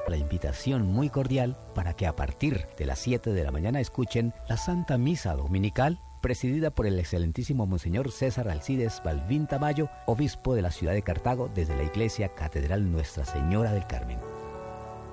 La invitación muy cordial para que a partir de las 7 de la mañana escuchen la Santa Misa Dominical presidida por el excelentísimo Monseñor César Alcides Balbín Tamayo, obispo de la ciudad de Cartago, desde la Iglesia Catedral Nuestra Señora del Carmen.